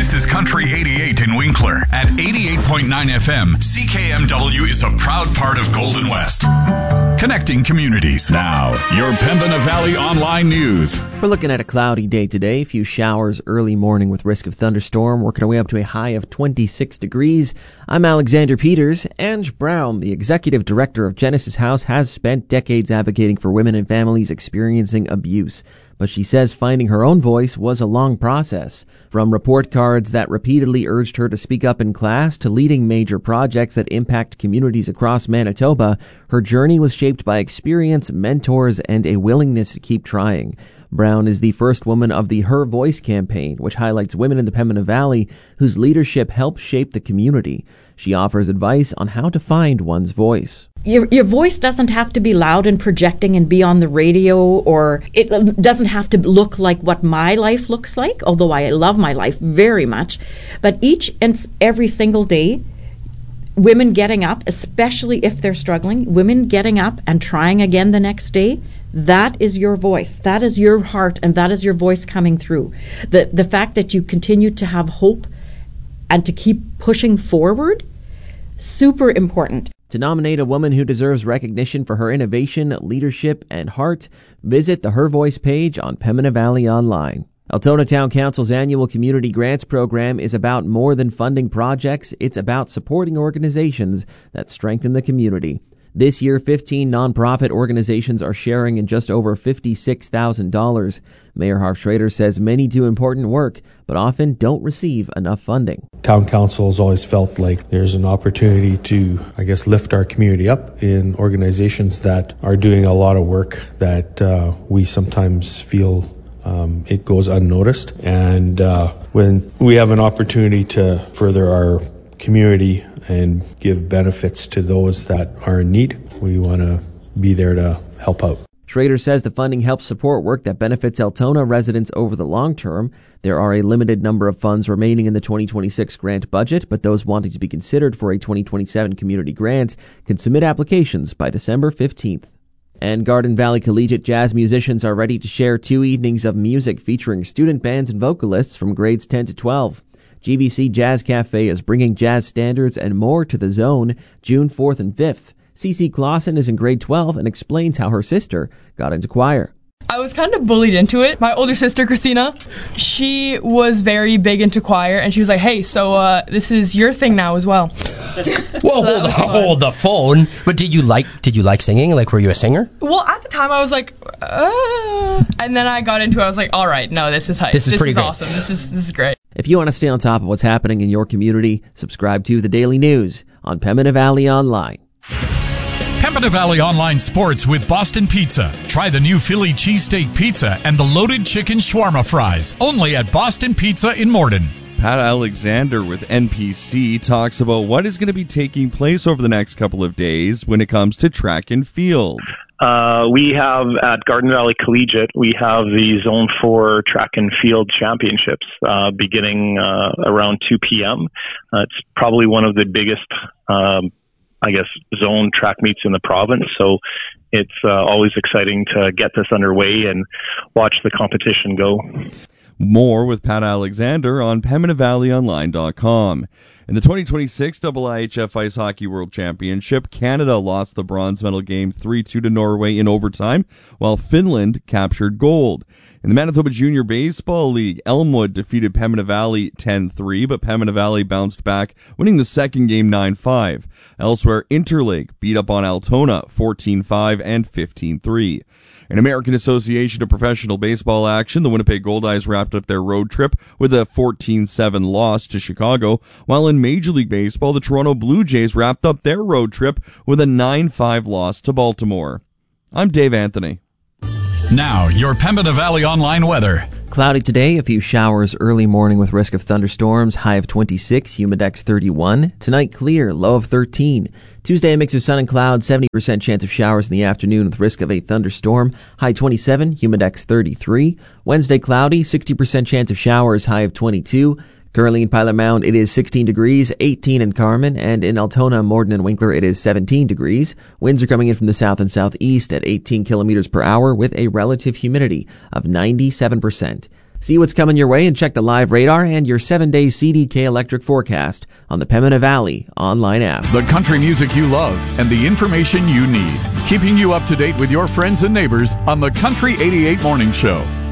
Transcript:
This is Country 88 in Winkler. At 88.9 FM, CKMW is a proud part of Golden West. Connecting communities. Now, your Pembina Valley Online News. We're looking at a cloudy day today. A few showers early morning with risk of thunderstorm, working our way up to a high of 26 degrees. I'm Alexander Peters. Ange Brown, the executive director of Genesis House, has spent decades advocating for women and families experiencing abuse. But she says finding her own voice was a long process. From report cards that repeatedly urged her to speak up in class to leading major projects that impact communities across Manitoba, her journey was shaped by experience, mentors, and a willingness to keep trying. Brown is the first woman of the Her Voice campaign, which highlights women in the Pembina Valley whose leadership helped shape the community. She offers advice on how to find one's voice. Your voice doesn't have to be loud and projecting and be on the radio, or it doesn't have to look like what my life looks like, although I love my life very much. But each and every single day, women getting up, especially if they're struggling, women getting up and trying again the next day, that is your voice. That is your heart, and that is your voice coming through. The fact that you continue to have hope and to keep pushing forward, super important. To nominate a woman who deserves recognition for her innovation, leadership, and heart, visit the Her Voice page on Pembina Valley Online. Altona Town Council's annual Community Grants program is about more than funding projects. It's about supporting organizations that strengthen the community. This year, 15 nonprofit organizations are sharing in just over $56,000. Mayor Harv Schrader says many do important work, but often don't receive enough funding. Town Council has always felt like there's an opportunity to, lift our community up in organizations that are doing a lot of work that we sometimes feel it goes unnoticed. And when we have an opportunity to further our community and give benefits to those that are in need, we want to be there to help out. Schrader says the funding helps support work that benefits Altona residents over the long term. There are a limited number of funds remaining in the 2026 grant budget, but those wanting to be considered for a 2027 community grant can submit applications by December 15th. And Garden Valley Collegiate jazz musicians are ready to share 2 evenings of music featuring student bands and vocalists from grades 10 to 12. GVC Jazz Cafe is bringing jazz standards and more to the zone June 4th and 5th. Cece Clausen is in grade 12 and explains how her sister got into choir. I was kind of bullied into it. My older sister, Christina, she was very big into choir, and she was like, hey, so this is your thing now as well. Well, so hold the phone. But did you like singing? Like, were you a singer? Well, at the time, I was like, and then I got into it. I was like, all right, no, this is hype. This is pretty great. Awesome. This is great. If you want to stay on top of what's happening in your community, subscribe to The Daily News on Pembina Valley Online. Pembina Valley Online Sports with Boston Pizza. Try the new Philly cheesesteak pizza and the loaded chicken shawarma fries. Only at Boston Pizza in Morden. Pat Alexander with NPC talks about what is going to be taking place over the next couple of days when it comes to track and field. We have at Garden Valley Collegiate, we have the Zone 4 Track and Field Championships beginning around 2 p.m. It's probably one of the biggest zone track meets in the province. So it's always exciting to get this underway and watch the competition go. More with Pat Alexander on PembinaValleyOnline.com. In the 2026 IIHF Ice Hockey World Championship, Canada lost the bronze medal game 3-2 to Norway in overtime, while Finland captured gold. In the Manitoba Junior Baseball League, Elmwood defeated Pembina Valley 10-3, but Pembina Valley bounced back, winning the second game 9-5. Elsewhere, Interlake beat up on Altona 14-5 and 15-3. In American Association of Professional Baseball action, the Winnipeg Goldeyes wrapped up their road trip with a 14-7 loss to Chicago, while in Major League Baseball, the Toronto Blue Jays wrapped up their road trip with a 9-5 loss to Baltimore. I'm Dave Anthony. Now, your Pembina Valley Online weather. Cloudy today, a few showers early morning with risk of thunderstorms, high of 26, humidex 31. Tonight clear, low of 13. Tuesday, a mix of sun and clouds, 70% chance of showers in the afternoon with risk of a thunderstorm, high 27, humidex 33. Wednesday, cloudy, 60% chance of showers, high of 22. Currently in Pilot Mound, it is 16 degrees, 18 in Carman, and in Altona, Morden, and Winkler, it is 17 degrees. Winds are coming in from the south and southeast at 18 kilometers per hour with a relative humidity of 97%. See what's coming your way and check the live radar and your 7-day CDK electric forecast on the Pembina Valley online app. The country music you love and the information you need. Keeping you up to date with your friends and neighbors on the Country 88 Morning Show.